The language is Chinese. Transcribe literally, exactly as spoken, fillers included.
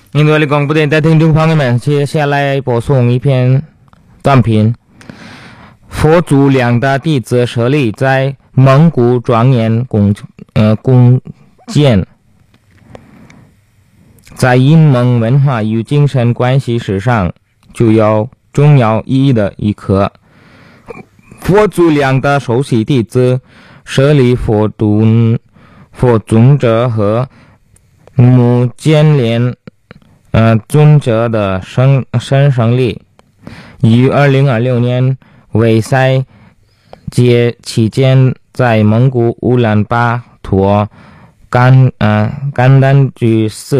印度的广播电台听众朋友们，接下来播送一篇短评。佛祖俩的弟子舍利在蒙古庄严贡呃贡献，在印蒙文化与精神关系史上具有重要意义的一刻。佛祖俩的首席弟子舍利佛尊佛尊者和目犍连呃尊者的生生胜利，于二零二六年维赛节期间，在蒙古乌兰巴托甘呃甘丹居寺